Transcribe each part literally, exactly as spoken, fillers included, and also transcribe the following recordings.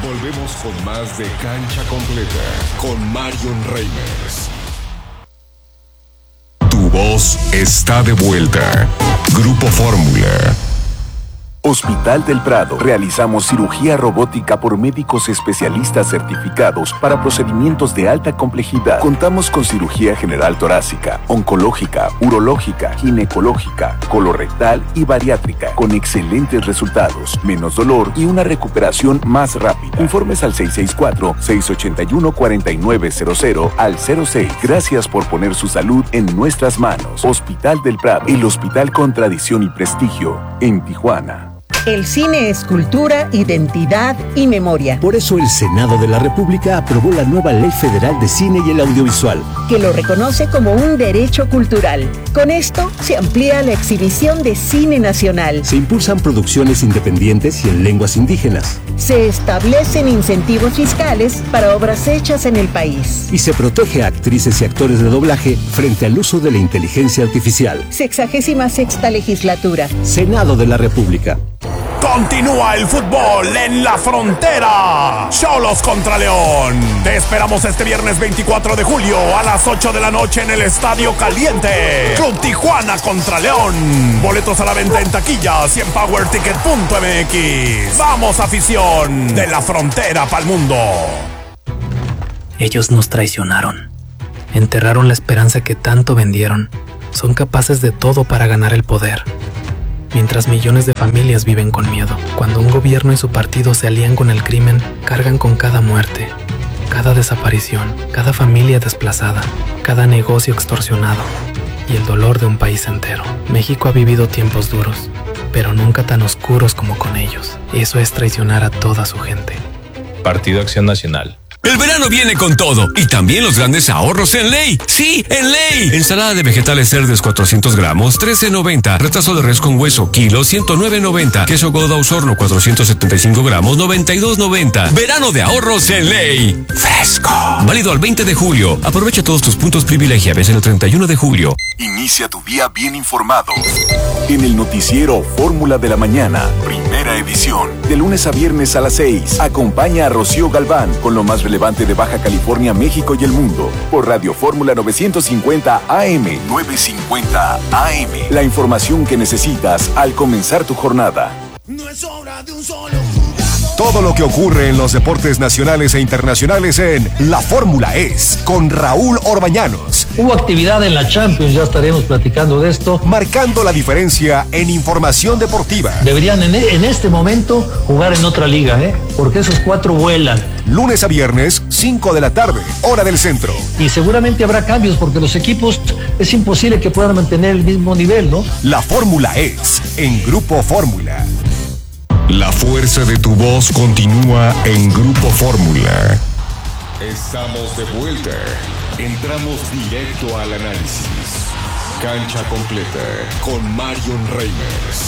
Volvemos con más de Cancha Completa con Marion Reimers. Tu voz está de vuelta. Grupo Fórmula. Hospital del Prado. Realizamos cirugía robótica por médicos especialistas certificados para procedimientos de alta complejidad. Contamos con cirugía general torácica, oncológica, urológica, ginecológica, colorectal y bariátrica, con excelentes resultados, menos dolor y una recuperación más rápida. Informes al seis seis cuatro, seis ocho uno, cuatro nueve cero cero al cero seis. Gracias por poner su salud en nuestras manos. Hospital del Prado, el hospital con tradición y prestigio en Tijuana. El cine es cultura, identidad y memoria. Por eso el Senado de la República aprobó la nueva Ley Federal de Cine y el Audiovisual, que lo reconoce como un derecho cultural. Con esto se amplía la exhibición de cine nacional. Se impulsan producciones independientes y en lenguas indígenas. Se establecen incentivos fiscales para obras hechas en el país. Y se protege a actrices y actores de doblaje frente al uso de la inteligencia artificial. Sexagésima sexta legislatura. Senado de la República. Continúa el fútbol en la frontera. Xolos contra León. Te esperamos este viernes veinticuatro de julio a las ocho de la noche en el Estadio Caliente. Club Tijuana contra León. Boletos a la venta en taquillas y en power ticket punto m x. Vamos, afición de la frontera pa'l mundo. Ellos nos traicionaron. Enterraron la esperanza que tanto vendieron. Son capaces de todo para ganar el poder. Mientras millones de familias viven con miedo, cuando un gobierno y su partido se alían con el crimen, cargan con cada muerte, cada desaparición, cada familia desplazada, cada negocio extorsionado y el dolor de un país entero. México ha vivido tiempos duros, pero nunca tan oscuros como con ellos. Eso es traicionar a toda su gente. Partido Acción Nacional. El verano viene con todo y también los grandes ahorros en Ley. ¡Sí, en Ley! Ensalada de vegetales cerdes cuatrocientos gramos, trece noventa. Retazo de res con hueso, kilo, ciento nueve noventa. Queso Gouda Osorno, cuatrocientos setenta y cinco gramos, noventa y dos noventa. Verano de ahorros en Ley. ¡Fresco! Válido al veinte de julio. Aprovecha todos tus puntos privilegiables en el treinta y uno de julio. Inicia tu día bien informado. En el noticiero Fórmula de la Mañana, primera edición. De lunes a viernes a las seis. Acompaña a Rocío Galván con lo más relevante de Baja California, México y el mundo. Por Radio Fórmula novecientos cincuenta A M. novecientos cincuenta A M. La información que necesitas al comenzar tu jornada. No es obra de un solo jugador. Todo lo que ocurre en los deportes nacionales e internacionales en La Fórmula es con Raúl Orbañanos. Hubo actividad en la Champions, ya estaremos platicando de esto. Marcando la diferencia en información deportiva. Deberían en, en este momento jugar en otra liga, ¿eh? Porque esos cuatro vuelan. Lunes a viernes, cinco de la tarde, hora del centro. Y seguramente habrá cambios porque los equipos es imposible que puedan mantener el mismo nivel, ¿no? La Fórmula es en Grupo Fórmula. La fuerza de tu voz continúa en Grupo Fórmula. Estamos de vuelta. Entramos directo al análisis. Cancha completa con Marion Reimers.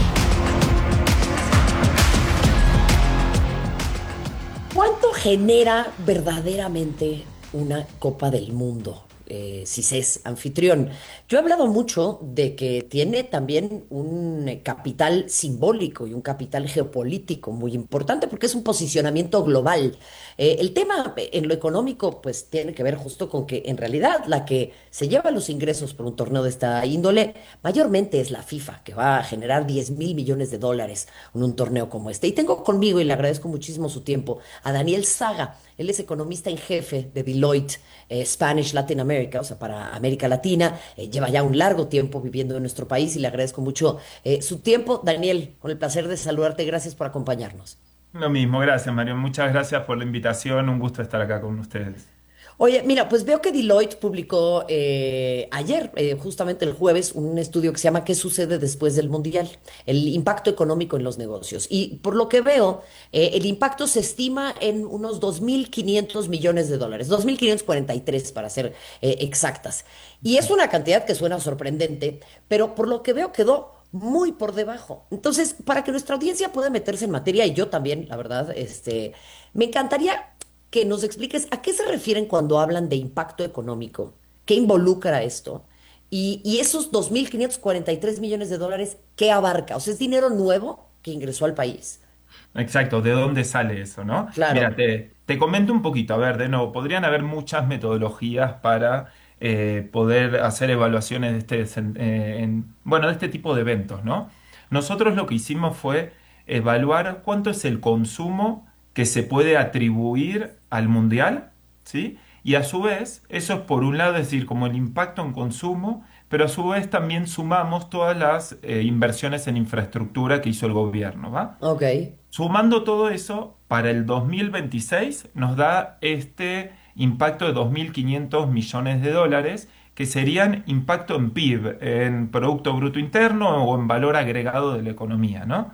¿Cuánto genera verdaderamente una Copa del Mundo? Eh, si se es anfitrión. Yo he hablado mucho de que tiene también un eh, capital simbólico y un capital geopolítico muy importante porque es un posicionamiento global. Eh, el tema eh, en lo económico pues tiene que ver justo con que en realidad la que se lleva los ingresos por un torneo de esta índole mayormente es la FIFA, que va a generar diez mil millones de dólares en un torneo como este. Y tengo conmigo, y le agradezco muchísimo su tiempo, a Daniel Saga. Él es economista en jefe de Deloitte eh, Spanish Latin America, o sea, para América Latina. Eh, lleva ya un largo tiempo viviendo en nuestro país y le agradezco mucho eh, su tiempo. Daniel, con el placer de saludarte, gracias por acompañarnos. Lo mismo, gracias Mario. Muchas gracias por la invitación, un gusto estar acá con ustedes. Oye, mira, pues veo que Deloitte publicó eh, ayer, eh, justamente el jueves, un estudio que se llama ¿Qué sucede después del Mundial? El impacto económico en los negocios. Y por lo que veo, eh, el impacto se estima en unos dos mil quinientos millones de dólares, dos mil quinientos cuarenta y tres para ser eh, exactas. Y es una cantidad que suena sorprendente, pero por lo que veo quedó muy por debajo. Entonces, para que nuestra audiencia pueda meterse en materia, y yo también, la verdad, este, me encantaría que nos expliques a qué se refieren cuando hablan de impacto económico, qué involucra esto, y, y esos dos mil quinientos cuarenta y tres millones de dólares, ¿qué abarca? O sea, ¿es dinero nuevo que ingresó al país? Exacto, ¿de dónde sale eso, no? Claro. Mira, te, te comento un poquito, a ver, de nuevo, podrían haber muchas metodologías para eh, poder hacer evaluaciones de este, sen- eh, en- bueno, de este tipo de eventos, ¿no? Nosotros lo que hicimos fue evaluar cuánto es el consumo que se puede atribuir al mundial, ¿sí? Y a su vez, eso es por un lado, es decir, como el impacto en consumo, pero a su vez también sumamos todas las eh, inversiones en infraestructura que hizo el gobierno, ¿va? Ok. Sumando todo eso, para el dos mil veintiséis nos da este impacto de dos mil quinientos millones de dólares, que serían impacto en P I B, en Producto Bruto Interno o en valor agregado de la economía, ¿no?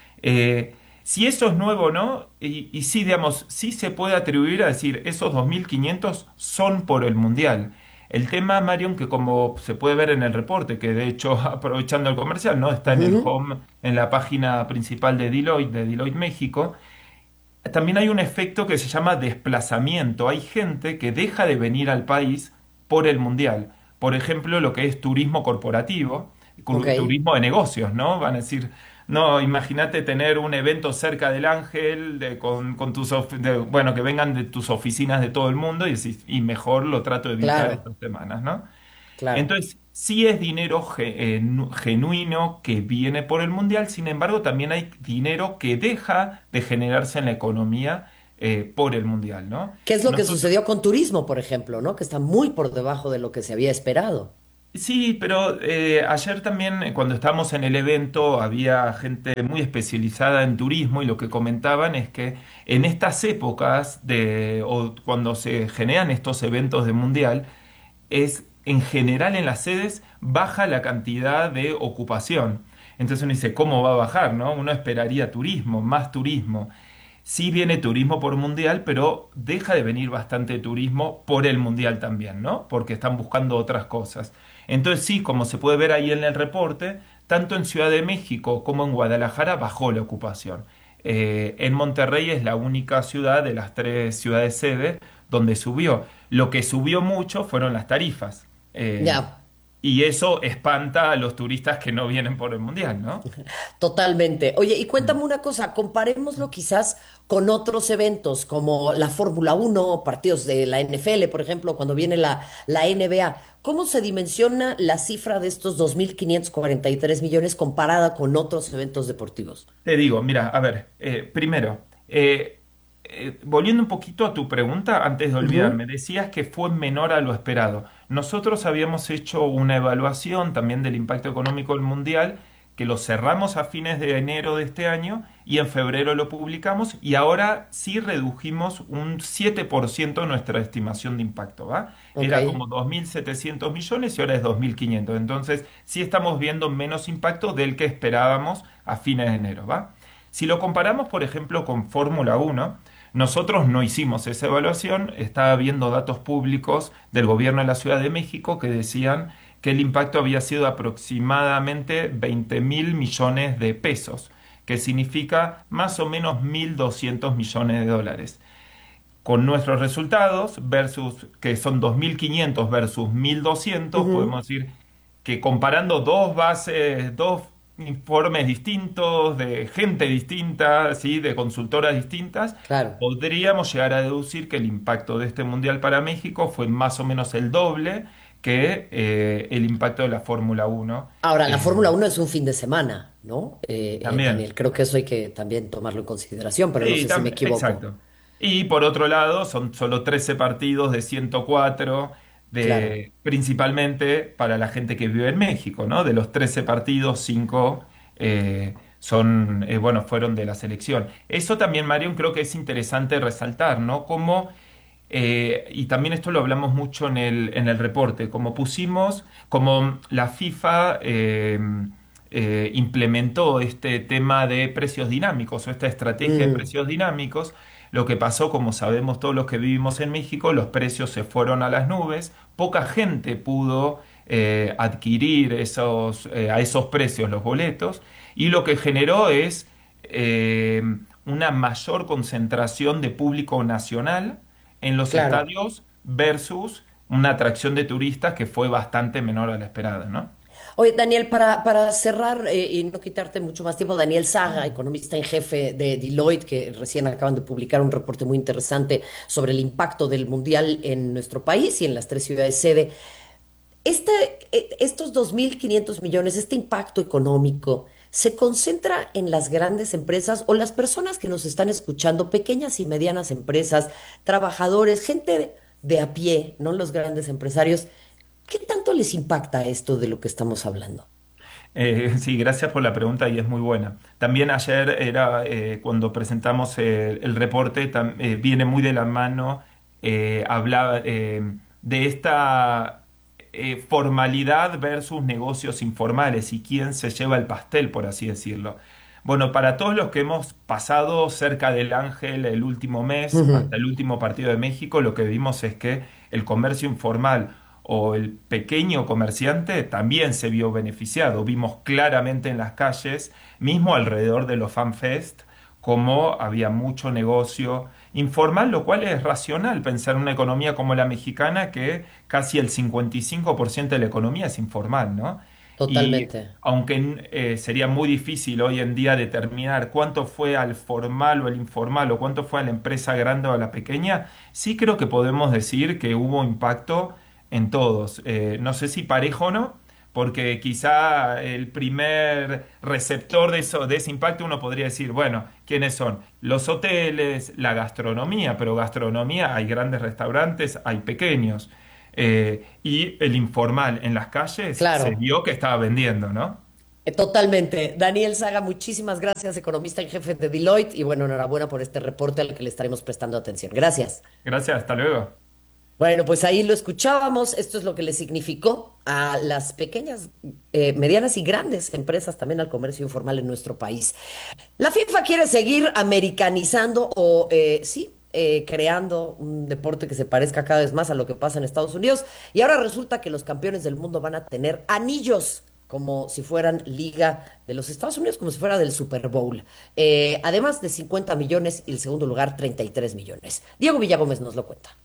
Eh, si eso es nuevo o no, y, y sí, digamos, sí se puede atribuir a decir, esos dos mil quinientos son por el Mundial. El tema, Marion, que como se puede ver en el reporte, que de hecho, aprovechando el comercial, ¿no? Está en el Ujú. home, en la página principal de Deloitte, de Deloitte México, también hay un efecto que se llama desplazamiento. Hay gente que deja de venir al país por el mundial. Por ejemplo, lo que es turismo corporativo, Ok. cu- turismo de negocios, ¿no? Van a decir, no, imagínate tener un evento cerca del Ángel, de- con, con tus, of- de- bueno, que vengan de tus oficinas de todo el mundo y decís, y mejor lo trato de evitar Claro, estas semanas, ¿no? claro. Entonces, sí es dinero ge- eh, nu- genuino que viene por el mundial, sin embargo, también hay dinero que deja de generarse en la economía eh, por el mundial, ¿no? ¿Qué es lo que Nosotros, sucedió con turismo, por ejemplo, ¿no? Que está muy por debajo de lo que se había esperado. sí, pero eh, ayer también, eh, cuando estábamos en el evento, había gente muy especializada en turismo y lo que comentaban es que en estas épocas de, o cuando se generan estos eventos de mundial, es en general en las sedes baja la cantidad de ocupación. Entonces uno dice, ¿cómo va a bajar, no? Uno esperaría turismo, más turismo. Sí viene turismo por mundial, pero deja de venir bastante turismo por el mundial también, ¿no? Porque están buscando otras cosas. Entonces sí, como se puede ver ahí en el reporte, tanto en Ciudad de México como en Guadalajara bajó la ocupación. Eh, en Monterrey es la única ciudad de las tres ciudades sede donde subió. Lo que subió mucho fueron las tarifas. Eh, Ya, y eso espanta a los turistas que no vienen por el mundial, ¿no? totalmente. Oye, y cuéntame una cosa, comparémoslo quizás con otros eventos como la Fórmula Uno, partidos de la N F L, por ejemplo, cuando viene la, la N B A. ¿Cómo se dimensiona la cifra de estos dos mil quinientos cuarenta y tres millones comparada con otros eventos deportivos? Te digo, mira, a ver, eh, primero, eh, eh, volviendo un poquito a tu pregunta, antes de Ujú. olvidarme, decías que fue menor a lo esperado. Nosotros habíamos hecho una evaluación también del impacto económico del mundial, que lo cerramos a fines de enero de este año y en febrero lo publicamos y ahora sí redujimos un siete por ciento nuestra estimación de impacto, ¿va? Ok, Era como dos mil setecientos millones y ahora es dos mil quinientos. Entonces sí estamos viendo menos impacto del que esperábamos a fines de enero, ¿va? Si lo comparamos, por ejemplo, con Fórmula Uno, nosotros no hicimos esa evaluación, estaba viendo datos públicos del gobierno de la Ciudad de México que decían que el impacto había sido aproximadamente veinte mil millones de pesos, que significa más o menos mil doscientos millones de dólares. Con nuestros resultados, versus que son dos mil quinientos versus mil doscientos, ujú, podemos decir que comparando dos bases, dos informes distintos, de gente distinta, ¿sí? De consultoras distintas, claro. podríamos llegar a deducir que el impacto de este mundial para México fue más o menos el doble que eh, el impacto de la Fórmula Uno. Ahora, la Eh, Fórmula Uno es un fin de semana, ¿no? Eh, eh, también. Daniel, creo que eso hay que también tomarlo en consideración, pero no Sí, sé si me tam- equivoco. exacto. Y por otro lado, son solo trece partidos de ciento cuatro, Claro. de, principalmente para la gente que vive en México, ¿no? De los trece partidos, cinco eh, son, eh, bueno, fueron de la selección. Eso también, Marion, creo que es interesante resaltar, ¿no? Como, eh, y también esto lo hablamos mucho en el, en el reporte, como pusimos, como la FIFA eh, eh, implementó este tema de precios dinámicos o esta estrategia de Mm, precios dinámicos, lo que pasó, como sabemos todos los que vivimos en México, los precios se fueron a las nubes, poca gente pudo eh, adquirir esos, eh, a esos precios los boletos, y lo que generó es eh, una mayor concentración de público nacional en los claro. estadios versus una atracción de turistas que fue bastante menor a la esperada, ¿no? Oye, Daniel, para, para cerrar eh, y no quitarte mucho más tiempo, Daniel Saga, economista en jefe de Deloitte, que recién acaban de publicar un reporte muy interesante sobre el impacto del mundial en nuestro país y en las tres ciudades sede. Este, eh, estos dos mil quinientos millones, este impacto económico, ¿se concentra en las grandes empresas o las personas que nos están escuchando, pequeñas y medianas empresas, trabajadores, gente de, de a pie, no los grandes empresarios? ¿Qué tanto les impacta esto de lo que estamos hablando? Eh, sí, gracias por la pregunta y es muy buena. También ayer era eh, cuando presentamos eh, el reporte, tam- eh, viene muy de la mano, eh, hablaba eh, de esta eh, formalidad versus negocios informales y quién se lleva el pastel, por así decirlo. Bueno, para todos los que hemos pasado cerca del Ángel el último mes, Ujú. hasta el último partido de México, lo que vimos es que el comercio informal o el pequeño comerciante también se vio beneficiado. Vimos claramente en las calles, mismo alrededor de los FanFest, cómo había mucho negocio informal, lo cual es racional pensar en una economía como la mexicana, que casi el cincuenta y cinco por ciento de la economía es informal, ¿no? Y Totalmente. aunque eh, sería muy difícil hoy en día determinar cuánto fue al formal o al informal o cuánto fue a la empresa grande o a la pequeña, sí creo que podemos decir que hubo impacto en todos. Eh, no sé si parejo o no, porque quizá el primer receptor de eso, de ese impacto uno podría decir, bueno, ¿quiénes son? Los hoteles, la gastronomía, pero gastronomía hay grandes restaurantes, hay pequeños. Eh, y el informal en las calles se Claro, vio que estaba vendiendo, ¿no? eh, totalmente. Daniel Saga, muchísimas gracias, economista en jefe de Deloitte, y bueno, enhorabuena por este reporte al que le estaremos prestando atención. Gracias. Gracias, hasta luego. Bueno, pues ahí lo escuchábamos. Esto es lo que le significó a las pequeñas, eh, medianas y grandes empresas, también al comercio informal en nuestro país. La FIFA quiere seguir americanizando o, eh, sí, eh, creando un deporte que se parezca cada vez más a lo que pasa en Estados Unidos. Y ahora resulta que los campeones del mundo van a tener anillos, como si fueran Liga de los Estados Unidos, como si fuera del Super Bowl. Eh, además de cincuenta millones y el segundo lugar treinta y tres millones. Diego Villagómez nos lo cuenta.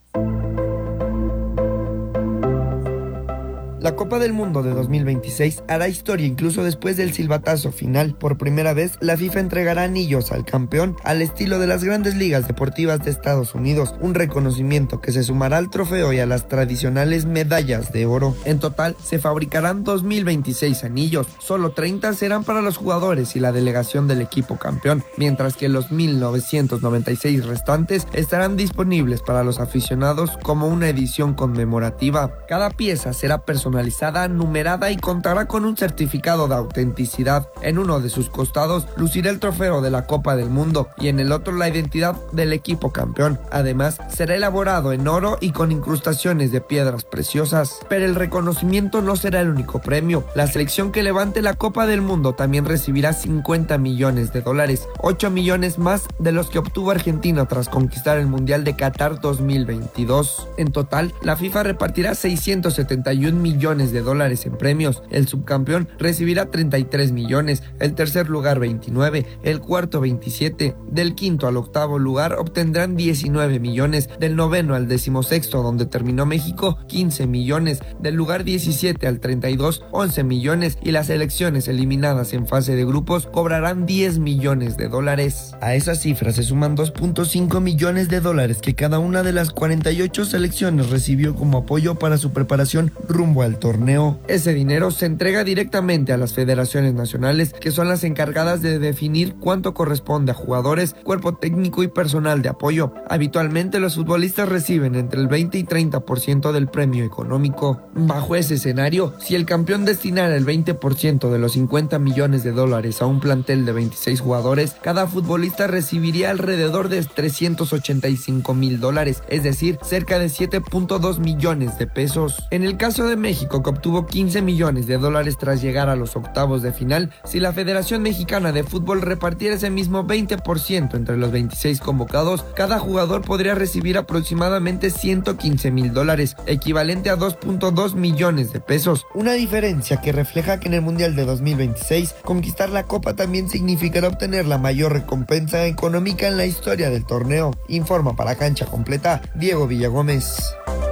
La Copa del Mundo de dos mil veintiséis hará historia incluso después del silbatazo final. Por primera vez, la FIFA entregará anillos al campeón al estilo de las grandes ligas deportivas de Estados Unidos, un reconocimiento que se sumará al trofeo y a las tradicionales medallas de oro. En total, se fabricarán dos mil veintiséis anillos, solo treinta serán para los jugadores y la delegación del equipo campeón, mientras que los mil novecientos noventa y seis restantes estarán disponibles para los aficionados como una edición conmemorativa. Cada pieza será personalizada personalizada, numerada y contará con un certificado de autenticidad. En uno de sus costados lucirá el trofeo de la Copa del Mundo y en el otro la identidad del equipo campeón. Además, será elaborado en oro y con incrustaciones de piedras preciosas. Pero el reconocimiento no será el único premio. La selección que levante la Copa del Mundo también recibirá cincuenta millones de dólares, ocho millones más de los que obtuvo Argentina tras conquistar el Mundial de Qatar dos mil veintidós. En total, la FIFA repartirá seiscientos setenta y un millones de dólares en premios. El subcampeón recibirá treinta y tres millones, el tercer lugar veintinueve, el cuarto veintisiete, del quinto al octavo lugar obtendrán diecinueve millones, del noveno al decimosexto donde terminó México quince millones, del lugar diecisiete al treinta y dos once millones y las selecciones eliminadas en fase de grupos cobrarán diez millones de dólares. A esas cifras se suman dos punto cinco millones de dólares que cada una de las cuarenta y ocho selecciones recibió como apoyo para su preparación rumbo al torneo. Ese dinero se entrega directamente a las federaciones nacionales, que son las encargadas de definir cuánto corresponde a jugadores, cuerpo técnico y personal de apoyo. Habitualmente los futbolistas reciben entre el veinte y treinta por ciento del premio económico. Bajo ese escenario, si el campeón destinara el veinte por ciento de los cincuenta millones de dólares a un plantel de veintiséis jugadores, cada futbolista recibiría alrededor de trescientos ochenta y cinco mil dólares, es decir, cerca de siete punto dos millones de pesos. En el caso de México, que obtuvo quince millones de dólares tras llegar a los octavos de final, si la Federación Mexicana de Fútbol repartiera ese mismo veinte por ciento entre los veintiséis convocados, cada jugador podría recibir aproximadamente ciento quince mil dólares, equivalente a dos punto dos millones de pesos. Una diferencia que refleja que en el Mundial de dos mil veintiséis, conquistar la Copa también significará obtener la mayor recompensa económica en la historia del torneo. Informa para Cancha Completa, Diego Villagómez.